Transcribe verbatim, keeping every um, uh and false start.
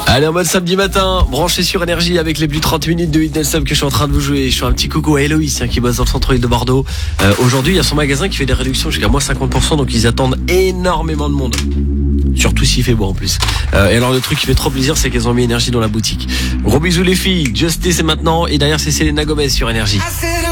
Allez, en mode samedi matin, branché sur Énergie avec les plus trente minutes de Hit Non-Stop que je suis en train de vous jouer. Je fais un petit coucou à Héloïse hein, qui bosse dans le centre-ville de Bordeaux. Euh, aujourd'hui, il y a son magasin qui fait des réductions jusqu'à moins cinquante pour cent, donc ils attendent énormément de monde. Surtout s'il fait beau en plus. Euh, et alors le truc qui fait trop plaisir, c'est qu'elles ont mis Énergie dans la boutique. Gros bisous les filles, Justice c'est maintenant, et derrière c'est Selena Gomez sur Énergie.